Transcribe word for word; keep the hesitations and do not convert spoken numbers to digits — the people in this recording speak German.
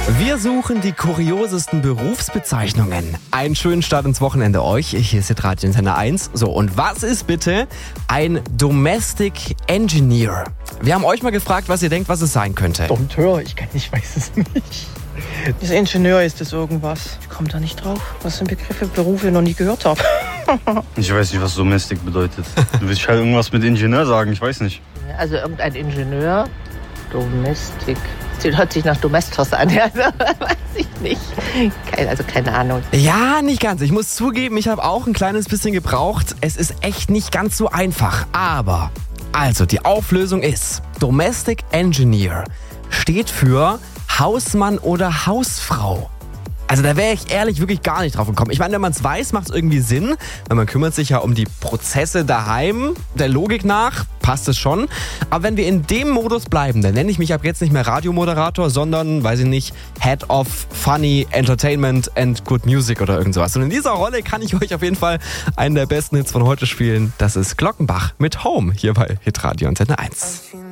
Wir suchen die kuriosesten Berufsbezeichnungen. Einen schönen Start ins Wochenende euch. Hier ist Radio Antenne eins. So, und was ist bitte ein Domestic Engineer? Wir haben euch mal gefragt, was ihr denkt, was es sein könnte. Domteur, ich kann, ich weiß es nicht. Das Ingenieur, ist das irgendwas? Ich komme da nicht drauf. Was sind Begriffe, Berufe, ich noch nie gehört habe. Ich weiß nicht, was Domestic bedeutet. Du willst halt irgendwas mit Ingenieur sagen, ich weiß nicht. Also irgendein Ingenieur, Domestic. Das hört sich nach Domestos an, also, weiß ich nicht. Keine, also keine Ahnung. Ja, nicht ganz. Ich muss zugeben, ich habe auch ein kleines bisschen gebraucht. Es ist echt nicht ganz so einfach. Aber, also die Auflösung ist, Domestic Engineer steht für Hausmann oder Hausfrau. Also da wäre ich ehrlich wirklich gar nicht drauf gekommen. Ich meine, wenn man es weiß, macht es irgendwie Sinn, weil man kümmert sich ja um die Prozesse daheim. Der Logik nach passt es schon. Aber wenn wir in dem Modus bleiben, dann nenne ich mich ab jetzt nicht mehr Radiomoderator, sondern, weiß ich nicht, Head of Funny Entertainment and Good Music oder irgend sowas. Und in dieser Rolle kann ich euch auf jeden Fall einen der besten Hits von heute spielen. Das ist Glockenbach mit Home hier bei Hitradio Antenne eins.